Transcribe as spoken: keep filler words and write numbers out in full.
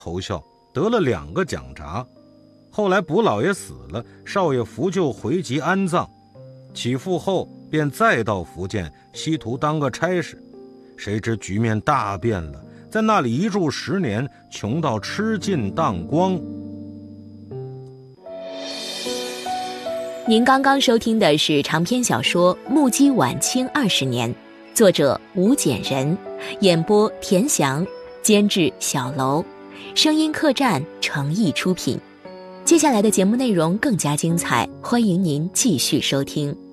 侯孝，得了两个奖札。后来卜老爷死了，少爷扶柩回籍安葬，起复后便再到福建西图当个差事。谁知局面大变了，在那里一住十年，穷到吃尽当光。 您刚刚收听的是长篇小说《目击晚清二十年》，作者吴简人，演播田翔，监制小楼，声音客栈诚意出品。接下来的节目内容更加精彩，欢迎您继续收听。